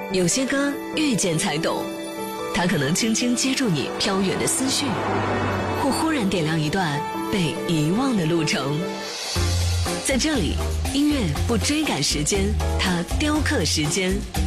有些歌遇见才懂，它可能轻轻接住你飘远的思绪，或忽然点亮一段被遗忘的路程。在这里，音乐不追赶时间，它雕刻时间。